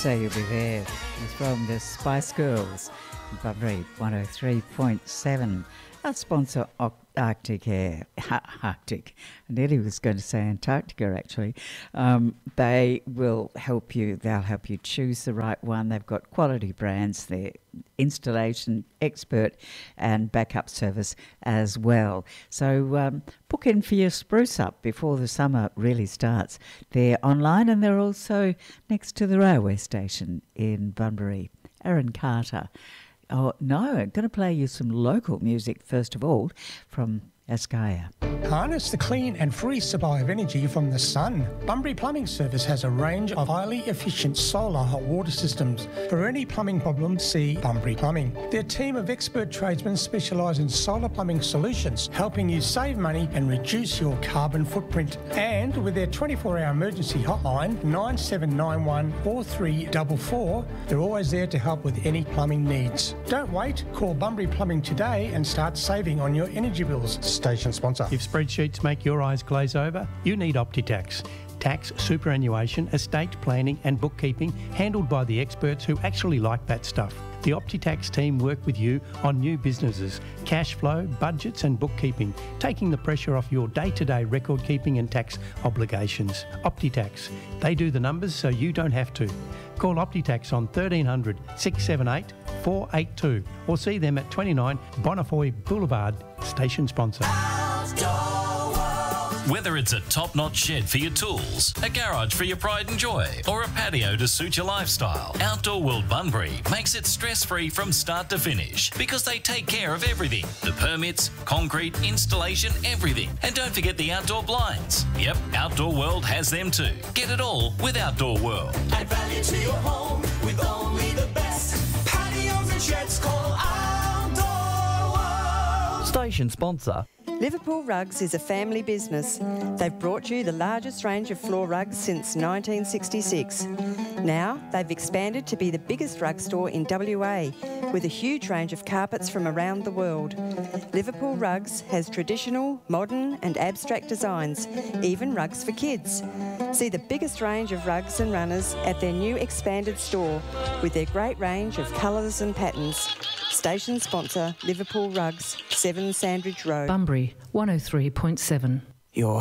Say You'll Be There. It's from the Spice Girls, Bunbury 103.7. Our sponsor, Arctic Air. Arctic. I nearly was going to say Antarctica, actually. They will help you. They'll help you choose the right one. They've got quality brands. They're installation expert and backup service as well. So book in for your spruce up before the summer really starts. They're online and they're also next to the railway station in Bunbury. Aaron Carter. Oh, no, I'm going to play you some local music first of all from Ascaya. Harness the clean and free supply of energy from the sun. Bunbury Plumbing Service has a range of highly efficient solar hot water systems. For any plumbing problem, see Bunbury Plumbing. Their team of expert tradesmen specialise in solar plumbing solutions, helping you save money and reduce your carbon footprint. And with their 24-hour emergency hotline, 9791 4344, they're always there to help with any plumbing needs. Don't wait, call Bunbury Plumbing today and start saving on your energy bills. Station sponsor. If spreadsheets make your eyes glaze over, you need OptiTax. Tax, superannuation, estate planning and bookkeeping handled by the experts who actually like that stuff. The OptiTax team work with you on new businesses, cash flow, budgets and bookkeeping, taking the pressure off your day-to-day record keeping and tax obligations. OptiTax. They do the numbers so you don't have to. Call OptiTax on 1300 678 482 or see them at 29 Bonnefoy Boulevard, station sponsor. Whether it's a top-notch shed for your tools, a garage for your pride and joy, or a patio to suit your lifestyle, Outdoor World Bunbury makes it stress-free from start to finish because they take care of everything. The permits, concrete, installation, everything. And don't forget the outdoor blinds. Yep, Outdoor World has them too. Get it all with Outdoor World. Add value to your home with only the best. Patios and sheds, call Outdoor World. Station sponsor. Liverpool Rugs is a family business. They've brought you the largest range of floor rugs since 1966. Now, they've expanded to be the biggest rug store in WA, with a huge range of carpets from around the world. Liverpool Rugs has traditional, modern and abstract designs, even rugs for kids. See the biggest range of rugs and runners at their new expanded store, with their great range of colours and patterns. Station sponsor, Liverpool Rugs, 7 Sandridge Road. Bunbury 103.7. Your